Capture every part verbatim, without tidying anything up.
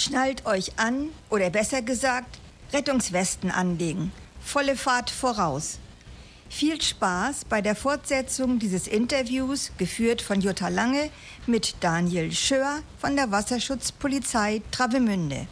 Schnallt euch an oder besser gesagt, Rettungswesten anlegen. Volle Fahrt voraus. Viel Spaß bei der Fortsetzung dieses Interviews, geführt von Jutta Lange mit Daniel Schör von der Wasserschutzpolizei Travemünde.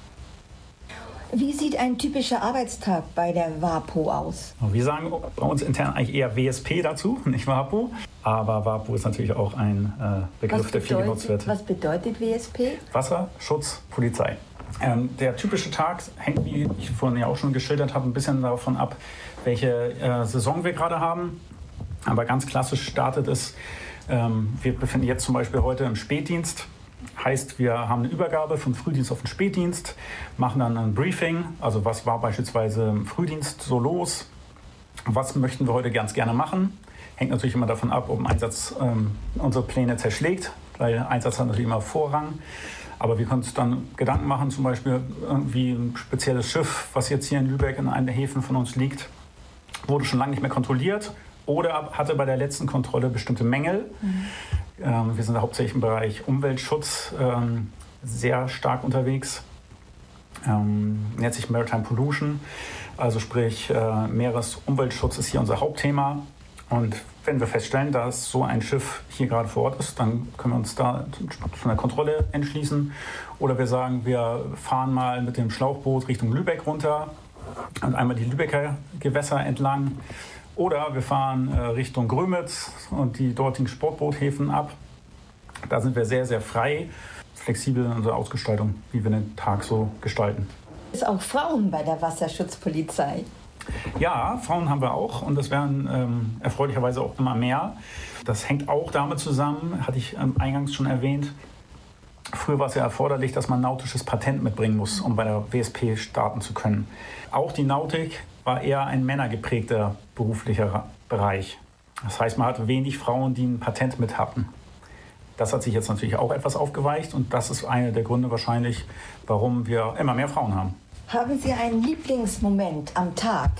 Wie sieht ein typischer Arbeitstag bei der WaPo aus? Wir sagen bei uns intern eigentlich eher W S P dazu, nicht WaPo. Aber WaPo ist natürlich auch ein äh, Begriff, was der viel genutzt wird. Was bedeutet W S P? Wasserschutzpolizei. Ähm, der typische Tag hängt, wie ich vorhin ja auch schon geschildert habe, ein bisschen davon ab, welche äh, Saison wir gerade haben. Aber ganz klassisch startet es, ähm, wir befinden jetzt zum Beispiel heute im Spätdienst. Heißt, wir haben eine Übergabe vom Frühdienst auf den Spätdienst, machen dann ein Briefing, also was war beispielsweise im Frühdienst so los, was möchten wir heute ganz gerne machen. Hängt natürlich immer davon ab, ob ein Einsatz ähm, unsere Pläne zerschlägt, weil Einsatz hat natürlich immer Vorrang. Aber wir können uns dann Gedanken machen, zum Beispiel irgendwie ein spezielles Schiff, was jetzt hier in Lübeck in einem der Häfen von uns liegt, wurde schon lange nicht mehr kontrolliert oder hatte bei der letzten Kontrolle bestimmte Mängel. Mhm. Ähm, wir sind hauptsächlich im Bereich Umweltschutz ähm, sehr stark unterwegs. Ähm, nennt sich Maritime Pollution, also sprich äh, Meeresumweltschutz ist hier unser Hauptthema. Und wenn wir feststellen, dass so ein Schiff hier gerade vor Ort ist, dann können wir uns da zu einer Kontrolle entschließen. Oder wir sagen, wir fahren mal mit dem Schlauchboot Richtung Lübeck runter und einmal die Lübecker Gewässer entlang. Oder wir fahren äh, Richtung Grömitz und die dortigen Sportboothäfen ab. Da sind wir sehr, sehr frei, flexibel in unserer Ausgestaltung, wie wir den Tag so gestalten. Es gibt auch Frauen bei der Wasserschutzpolizei. Ja, Frauen haben wir auch und das werden ähm, erfreulicherweise auch immer mehr. Das hängt auch damit zusammen, hatte ich ähm, eingangs schon erwähnt. Früher war es ja erforderlich, dass man ein nautisches Patent mitbringen muss, um bei der W S P starten zu können. Auch die Nautik war eher ein männergeprägter beruflicher Bereich. Das heißt, man hatte wenig Frauen, die ein Patent mit hatten. Das hat sich jetzt natürlich auch etwas aufgeweicht und das ist einer der Gründe wahrscheinlich, warum wir immer mehr Frauen haben. Haben Sie einen Lieblingsmoment am Tag?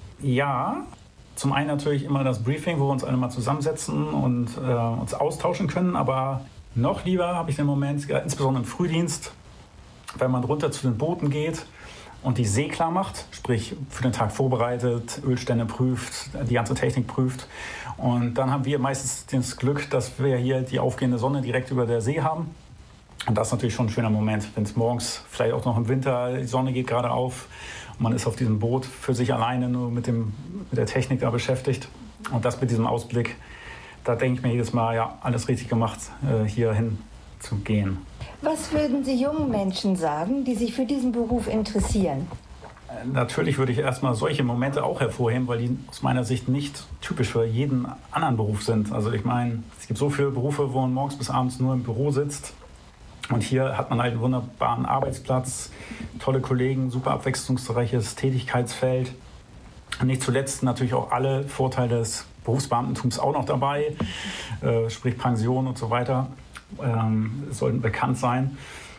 Ja, zum einen natürlich immer das Briefing, wo wir uns alle mal zusammensetzen und äh, uns austauschen können. Aber noch lieber habe ich den Moment, insbesondere im Frühdienst, wenn man runter zu den Booten geht und die See klar macht, sprich für den Tag vorbereitet, Ölstände prüft, die ganze Technik prüft. Und dann haben wir meistens das Glück, dass wir hier die aufgehende Sonne direkt über der See haben. Und das ist natürlich schon ein schöner Moment, wenn es morgens, vielleicht auch noch im Winter, die Sonne geht gerade auf und man ist auf diesem Boot für sich alleine nur mit, dem, mit der Technik da beschäftigt. Und das mit diesem Ausblick, da denke ich mir jedes Mal, ja, alles richtig gemacht, äh, hier hin zu gehen. Was würden Sie jungen Menschen sagen, die sich für diesen Beruf interessieren? Natürlich würde ich erstmal solche Momente auch hervorheben, weil die aus meiner Sicht nicht typisch für jeden anderen Beruf sind. Also ich meine, es gibt so viele Berufe, wo man morgens bis abends nur im Büro sitzt. Und hier hat man halt einen wunderbaren Arbeitsplatz, tolle Kollegen, super abwechslungsreiches Tätigkeitsfeld. Und nicht zuletzt natürlich auch alle Vorteile des Berufsbeamtentums auch noch dabei, äh, sprich Pension und so weiter, ähm, sollten bekannt sein.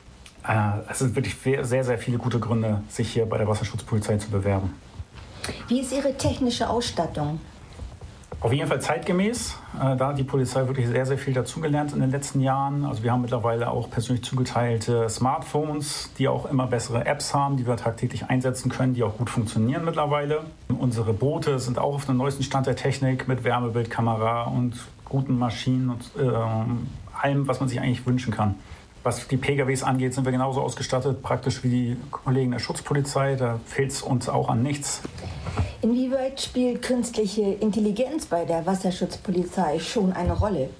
Äh, es sind wirklich sehr, sehr viele gute Gründe, sich hier bei der Wasserschutzpolizei zu bewerben. Wie ist Ihre technische Ausstattung? Auf jeden Fall zeitgemäß. Äh, da hat die Polizei wirklich sehr, sehr viel dazugelernt in den letzten Jahren. Also wir haben mittlerweile auch persönlich zugeteilte Smartphones, die auch immer bessere Apps haben, die wir tagtäglich einsetzen können, die auch gut funktionieren mittlerweile. Unsere Boote sind auch auf dem neuesten Stand der Technik mit Wärmebildkamera und guten Maschinen und äh, allem, was man sich eigentlich wünschen kann. Was die P K Ws angeht, sind wir genauso ausgestattet, praktisch wie die Kollegen der Schutzpolizei. Da fehlt es uns auch an nichts. Inwieweit spielt künstliche Intelligenz bei der Wasserschutzpolizei schon eine Rolle?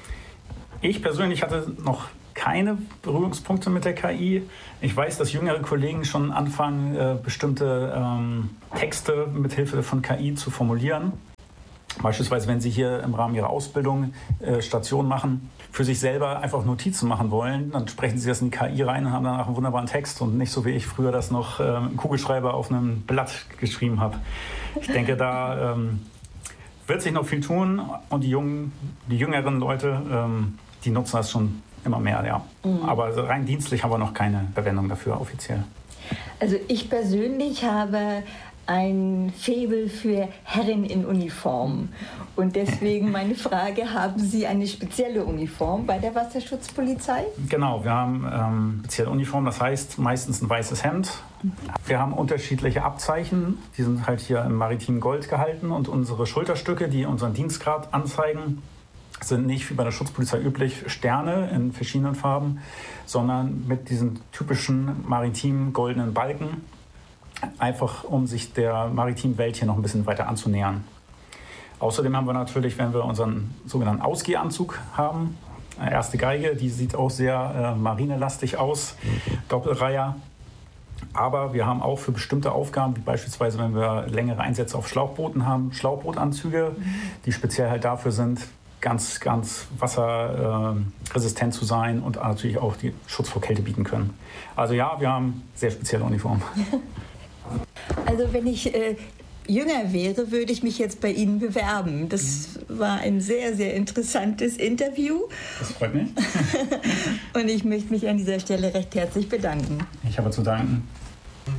Ich persönlich hatte noch keine Berührungspunkte mit der K I. Ich weiß, dass jüngere Kollegen schon anfangen, äh, bestimmte ähm, Texte mit Hilfe von K I zu formulieren. Beispielsweise, wenn Sie hier im Rahmen Ihrer Ausbildung äh, Station machen, für sich selber einfach Notizen machen wollen, dann sprechen Sie das in die K I rein und haben danach einen wunderbaren Text und nicht so wie ich früher das noch äh, mit einem Kugelschreiber auf einem Blatt geschrieben habe. Ich denke, da ähm, wird sich noch viel tun und die jungen, die jüngeren Leute, ähm, die nutzen das schon immer mehr, ja. Mhm. Aber rein dienstlich haben wir noch keine Verwendung dafür offiziell. Also ich persönlich habe ein Faible für Herren in Uniform. Und deswegen meine Frage, haben Sie eine spezielle Uniform bei der Wasserschutzpolizei? Genau, wir haben ähm, spezielle Uniform, das heißt meistens ein weißes Hemd. Wir haben unterschiedliche Abzeichen, die sind halt hier im maritimen Gold gehalten und unsere Schulterstücke, die unseren Dienstgrad anzeigen, sind nicht wie bei der Schutzpolizei üblich Sterne in verschiedenen Farben, sondern mit diesen typischen maritimen goldenen Balken, einfach um sich der maritimen Welt hier noch ein bisschen weiter anzunähern. Außerdem haben wir natürlich, wenn wir unseren sogenannten Ausgehanzug haben, erste Geige, die sieht auch sehr äh, marinelastig aus, Doppelreiher. Aber wir haben auch für bestimmte Aufgaben, wie beispielsweise wenn wir längere Einsätze auf Schlauchbooten haben, Schlauchbootanzüge, die speziell halt dafür sind, ganz, ganz wasserresistent zu sein und natürlich auch die Schutz vor Kälte bieten können. Also ja, wir haben sehr spezielle Uniformen. Also wenn ich äh, jünger wäre, würde ich mich jetzt bei Ihnen bewerben. Das war ein sehr, sehr interessantes Interview. Das freut mich. Und ich möchte mich an dieser Stelle recht herzlich bedanken. Ich habe zu danken.